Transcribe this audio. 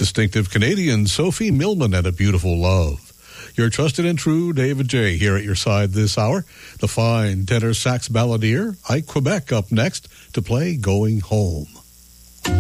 Distinctive Canadian Sophie Millman and A Beautiful Love. Your trusted and true David J. here at your side this hour. The fine tenor sax balladeer, Ike Quebec, up next to play Going Home.